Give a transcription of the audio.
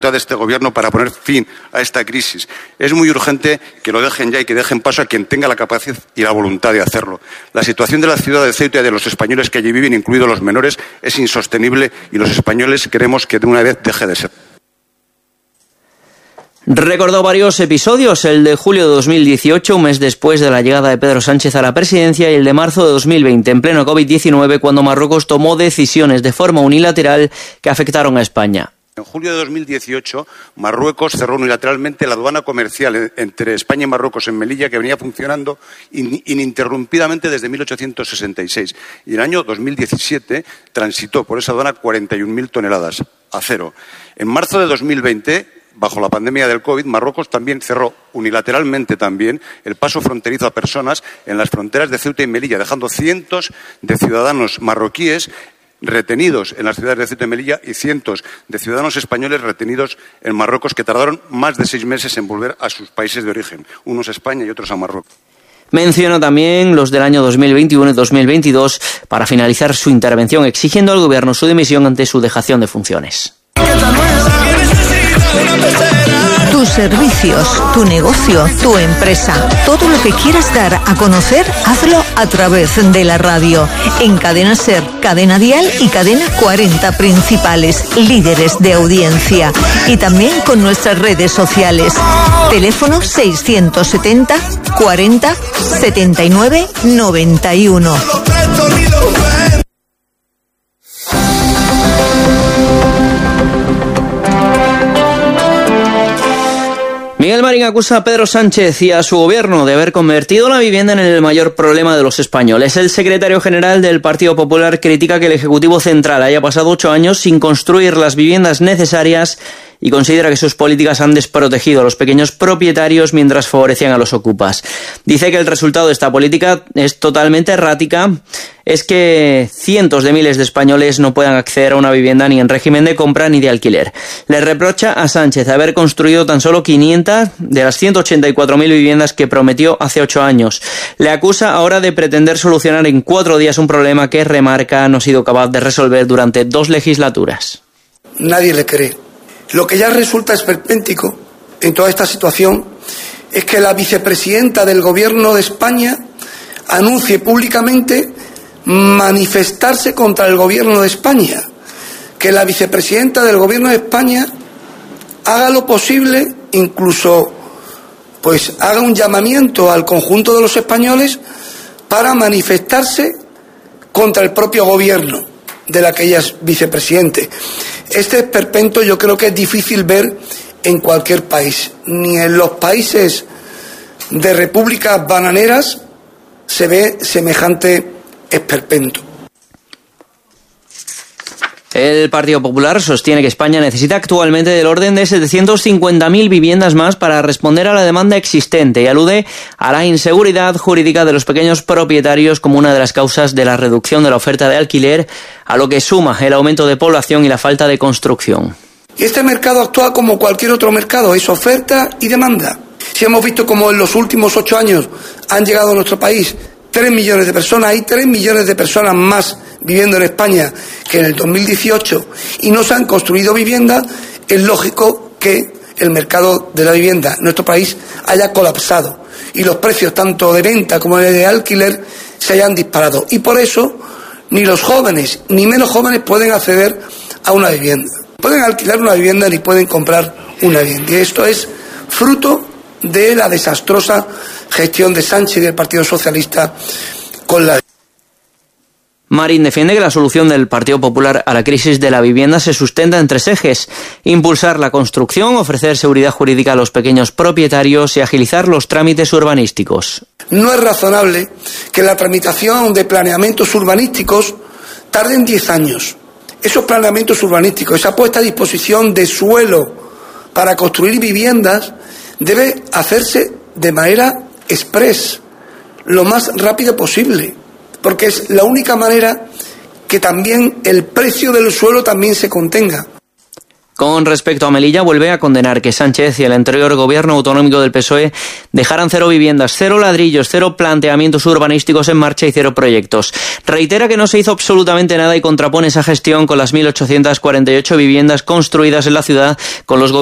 de este gobierno para poner fin a esta crisis. Es muy urgente que lo dejen ya y que dejen paso a quien tenga la capacidad y la voluntad de hacerlo. La situación de la ciudad de Ceuta y de los españoles que allí viven, incluidos los menores, es insostenible y los españoles queremos que de una vez deje de ser. Recordó varios episodios, el de julio de 2018, un mes después de la llegada de Pedro Sánchez a la presidencia, y el de marzo de 2020, en pleno COVID-19, cuando Marruecos tomó decisiones de forma unilateral que afectaron a España. En julio de 2018, Marruecos cerró unilateralmente la aduana comercial entre España y Marruecos en Melilla, que venía funcionando ininterrumpidamente desde 1866. Y en el año 2017 transitó por esa aduana 41.000 toneladas, acero. En marzo de 2020, bajo la pandemia del COVID, Marruecos también cerró unilateralmente el paso fronterizo a personas en las fronteras de Ceuta y Melilla, dejando cientos de ciudadanos marroquíes retenidos en las ciudades de Ceuta y Melilla y cientos de ciudadanos españoles retenidos en Marruecos, que tardaron más de 6 meses en volver a sus países de origen, unos a España y otros a Marruecos. Menciona también los del año 2021 y 2022 para finalizar su intervención, exigiendo al Gobierno su dimisión ante su dejación de funciones. Tus servicios, tu negocio, tu empresa, todo lo que quieras dar a conocer, hazlo a través de la radio. En Cadena Ser, Cadena Dial y Cadena 40 principales, líderes de audiencia. Y también con nuestras redes sociales. Teléfono 670 40 79 91. Miguel Marín acusa a Pedro Sánchez y a su gobierno de haber convertido la vivienda en el mayor problema de los españoles. El secretario general del Partido Popular critica que el Ejecutivo Central haya pasado 8 años sin construir las viviendas necesarias y considera que sus políticas han desprotegido a los pequeños propietarios mientras favorecían a los ocupas. Dice que el resultado de esta política es totalmente errática. Es que cientos de miles de españoles no puedan acceder a una vivienda ni en régimen de compra ni de alquiler. Le reprocha a Sánchez haber construido tan solo 500 de las 184.000 viviendas que prometió hace 8 años. Le acusa ahora de pretender solucionar en 4 días un problema que, remarca, no ha sido capaz de resolver durante 2 legislaturas. Nadie le cree. Lo que ya resulta esperpéntico en toda esta situación es que la vicepresidenta del Gobierno de España anuncie públicamente manifestarse contra el Gobierno de España, que la vicepresidenta del Gobierno de España haga lo posible, incluso pues haga un llamamiento al conjunto de los españoles para manifestarse contra el propio Gobierno de la que ella es vicepresidente. Este esperpento yo creo que es difícil ver en cualquier país. Ni en los países de repúblicas bananeras se ve semejante esperpento. El Partido Popular sostiene que España necesita actualmente del orden de 750.000 viviendas más para responder a la demanda existente y alude a la inseguridad jurídica de los pequeños propietarios como una de las causas de la reducción de la oferta de alquiler, a lo que suma el aumento de población y la falta de construcción. Y este mercado actúa como cualquier otro mercado, es oferta y demanda. Si hemos visto como en los últimos 8 años han llegado a nuestro país 3 millones de personas, hay 3 millones de personas más viviendo en España que en el 2018 y no se han construido viviendas, es lógico que el mercado de la vivienda en nuestro país haya colapsado y los precios tanto de venta como de alquiler se hayan disparado. Y por eso ni los jóvenes ni menos jóvenes pueden acceder a una vivienda. Pueden alquilar una vivienda ni pueden comprar una vivienda. Y esto es fruto de la desastrosa gestión de Sánchez y del Partido Socialista con la... Marín defiende que la solución del Partido Popular a la crisis de la vivienda se sustenta en 3 ejes: impulsar la construcción, ofrecer seguridad jurídica a los pequeños propietarios y agilizar los trámites urbanísticos. No es razonable que la tramitación de planeamientos urbanísticos tarden 10 años. Esos planeamientos urbanísticos, esa puesta a disposición de suelo para construir viviendas, debe hacerse de manera express, lo más rápido posible, porque es la única manera que también el precio del suelo también se contenga. Con respecto a Melilla, vuelve a condenar que Sánchez y el anterior gobierno autonómico del PSOE dejaran 0 viviendas, 0 ladrillos, 0 planteamientos urbanísticos en marcha y 0 proyectos. Reitera que no se hizo absolutamente nada y contrapone esa gestión con las 1.848 viviendas construidas en la ciudad con los